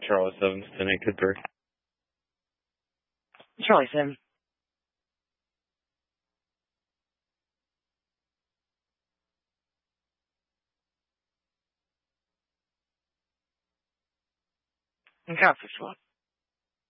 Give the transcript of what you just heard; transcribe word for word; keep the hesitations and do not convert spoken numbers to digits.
Charlie seven, ten eight, two three. Charlie seven. And Copper Swap.